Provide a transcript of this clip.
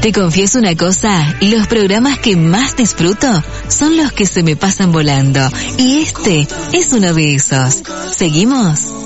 Te confieso una cosa, los programas que más disfruto son los que se me pasan volando. Y este es uno de esos. ¿Seguimos?